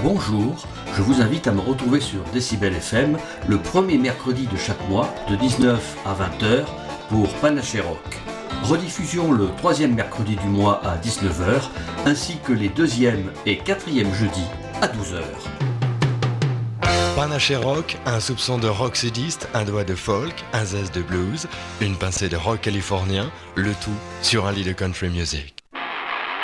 Bonjour, je vous invite à me retrouver sur Décibel FM le premier mercredi de chaque mois de 19 à 20h pour Panaché Rock. Rediffusion le troisième mercredi du mois à 19h ainsi que les deuxième et quatrième jeudis à 12h. Panaché Rock, un soupçon de rock sudiste, un doigt de folk, un zeste de blues, une pincée de rock californien, le tout sur un lit de country music.